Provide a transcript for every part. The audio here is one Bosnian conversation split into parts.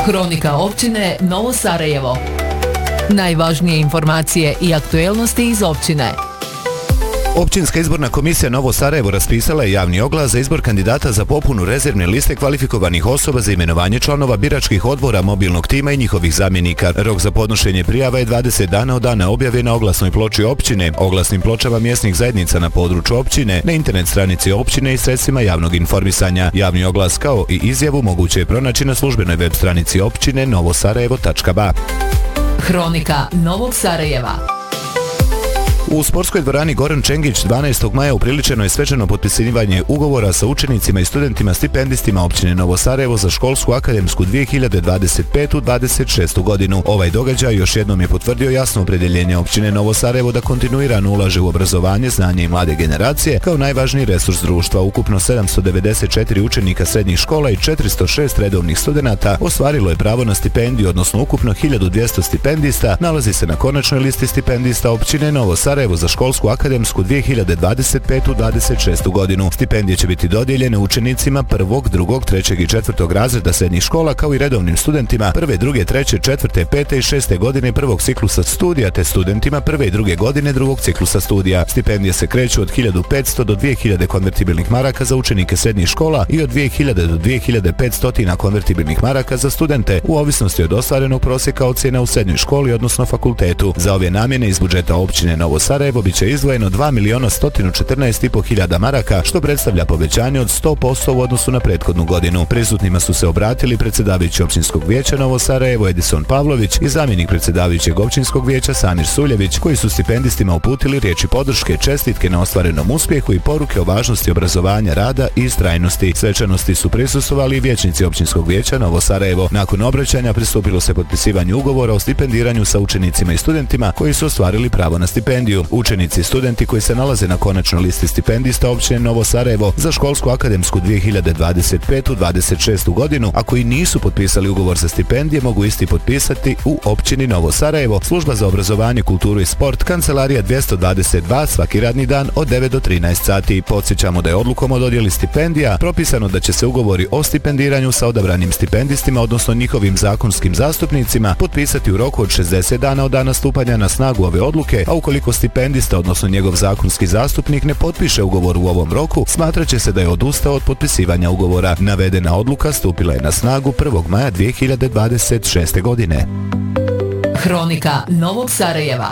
Hronika općine Novo Sarajevo. Najvažnije informacije i aktuelnosti iz općine. Općinska izborna komisija Novo Sarajevo raspisala je javni oglas za izbor kandidata za popunu rezervne liste kvalifikovanih osoba za imenovanje članova biračkih odbora mobilnog tima i njihovih zamjenika. Rok za podnošenje prijava je 20 dana od dana objave na oglasnoj ploči općine, oglasnim pločama mjesnih zajednica na području općine, na internet stranici općine i sredstvima javnog informisanja. Javni oglas kao i izjavu moguće je pronaći na službenoj web stranici općine novosarajevo.ba. Hronika Novog Sarajeva. U sportskoj dvorani Goran Čengić 12. maja upriličeno je svečano potpisivanje ugovora sa učenicima i studentima stipendistima općine Novo Sarajevo za školsku akademsku 2025-26. godinu. Ovaj događaj još jednom je potvrdio jasno opredjeljenje općine Novo Sarajevo da kontinuirano ulaže u obrazovanje, znanje i mlade generacije kao najvažniji resurs društva. Ukupno 794 učenika srednjih škola i 406 redovnih studenata ostvarilo je pravo na stipendiju, odnosno ukupno 1200 stipendista nalazi se na konačnoj listi stipendista općine Novo Sarajevo za školsku akademsku 2025-26. godinu. Stipendije će biti dodijeljene učenicima 1., 2., 3. i 4. razreda srednjih škola kao i redovnim studentima 1., 2., 3., 4., 5. i 6. godine prvog ciklusa studija te studentima 1. i 2. godine drugog ciklusa studija. Stipendije se kreću od 1500 do 2000 konvertibilnih maraka za učenike srednjih škola i od 2000 do 2500 konvertibilnih maraka za studente u ovisnosti od ostvarenog prosjeka ocjena u srednjoj školi odnosno fakultetu. Za ove namjene iz budžeta općine Novo Sarajevo biće izdvojeno 2.114.500 maraka, što predstavlja povećanje od 100% u odnosu na prethodnu godinu. Prisutnima su se obratili predsjedavajući općinskog vijeća Novo Sarajevo Edison Pavlović i zamjenik predsjedavajućeg općinskog vijeća Samir Suljević, koji su stipendistima uputili riječi podrške, čestitke na ostvarenom uspjehu i poruke o važnosti obrazovanja, rada i istrajnosti. Svečanosti su prisustvovali i vijećnici općinskog vijeća Novo Sarajevo. Nakon obraćanja pristupilo se potpisivanju ugovora o stipendiranju sa učenicima i studentima koji su ostvarili pravo na stipendiju. Učenici i studenti koji se nalaze na konačnoj listi stipendista općine Novo Sarajevo za školsku akademsku 2025-26. godinu, a koji nisu potpisali ugovor za stipendije, mogu isti potpisati u općini Novo Sarajevo, služba za obrazovanje, kulturu i sport, kancelarija 222 svaki radni dan od 9 do 13 sati. Podsjećamo da je odlukom o dodjeli stipendija propisano da će se ugovori o stipendiranju sa odabranim stipendistima, odnosno njihovim zakonskim zastupnicima, potpisati u roku od 60 dana od dana stupanja na snagu ove odluke, a ukoliko stipendista, odnosno njegov zakonski zastupnik, ne potpiše ugovor u ovom roku, smatraće se da je odustao od potpisivanja ugovora. Navedena odluka stupila je na snagu 1. maja 2026. godine. Hronika Novog Sarajeva.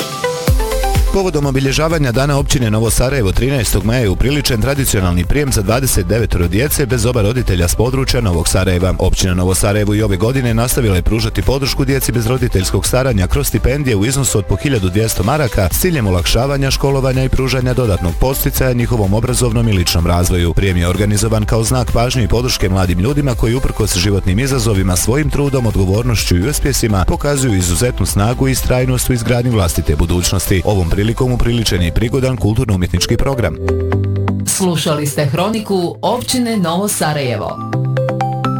Povodom obilježavanja Dana općine Novo Sarajevo 13. maja je upriličen tradicionalni prijem za 29 djece bez oba roditelja s područja Novog Sarajeva. Općina Novo Sarajevo i ove godine nastavila je pružati podršku djeci bez roditeljskog staranja kroz stipendije u iznosu od po 1200 maraka s ciljem olakšavanja školovanja i pružanja dodatnog podsticaja njihovom obrazovnom i ličnom razvoju. Prijem je organizovan kao znak pažnje i podrške mladim ljudima koji uprkos životnim izazovima svojim trudom, odgovornošću i uspjesima pokazuju izuzetnu snagu i istrajnost u izgradnji vlastite budućnosti. Ovom prilikom upriličen je prigodan kulturno-umjetnički program. Slušali ste Hroniku općine Novo Sarajevo.